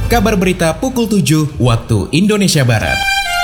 kabar berita pukul 7 waktu Indonesia Barat.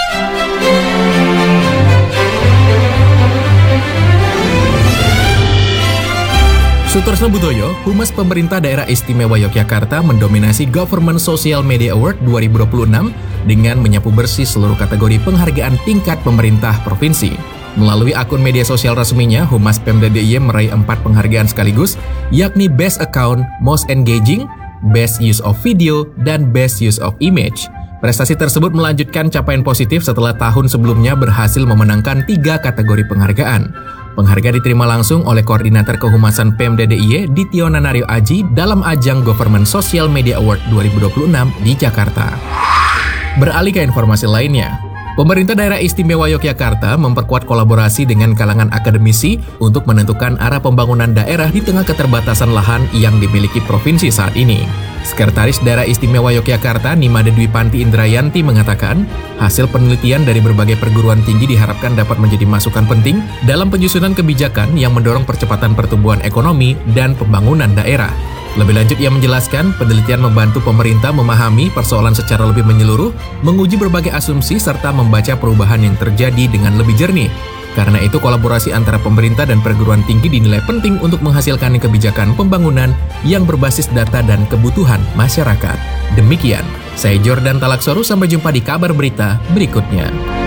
Sutresno Budoyo, Humas Pemerintah Daerah Istimewa Yogyakarta mendominasi Government Social Media Award 2026 dengan menyapu bersih seluruh kategori penghargaan tingkat pemerintah provinsi. Melalui akun media sosial resminya, Humas Pemda DIY meraih 4 penghargaan sekaligus, yakni Best Account, Most Engaging, Best Use of Video, dan Best Use of Image. Prestasi tersebut melanjutkan capaian positif setelah tahun sebelumnya berhasil memenangkan 3 kategori penghargaan. Penghargaan diterima langsung oleh Koordinator Kehumasan Pemda DIY Dityo Nanario Aji dalam ajang Government Social Media Award 2026 di Jakarta. Beralih ke informasi lainnya, Pemerintah Daerah Istimewa Yogyakarta memperkuat kolaborasi dengan kalangan akademisi untuk menentukan arah pembangunan daerah di tengah keterbatasan lahan yang dimiliki provinsi saat ini. Sekretaris Daerah Istimewa Yogyakarta Nimade Dwi Panti Indrayanti mengatakan, hasil penelitian dari berbagai perguruan tinggi diharapkan dapat menjadi masukan penting dalam penyusunan kebijakan yang mendorong percepatan pertumbuhan ekonomi dan pembangunan daerah. Lebih lanjut, ia menjelaskan penelitian membantu pemerintah memahami persoalan secara lebih menyeluruh, menguji berbagai asumsi, serta membaca perubahan yang terjadi dengan lebih jernih. Karena itu, kolaborasi antara pemerintah dan perguruan tinggi dinilai penting untuk menghasilkan kebijakan pembangunan yang berbasis data dan kebutuhan masyarakat. Demikian, saya Jordan Talaksoru, sampai jumpa di kabar berita berikutnya.